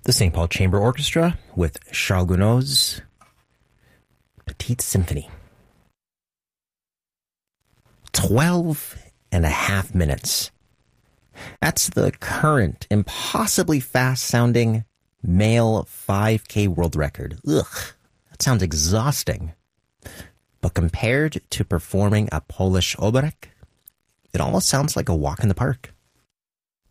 The St. Paul Chamber Orchestra with Charles Gounod's Petite Symphony. 12 and a half minutes. That's the current, impossibly fast-sounding male 5K world record. Ugh, that sounds exhausting. But compared to performing a Polish oberek, it almost sounds like a walk in the park.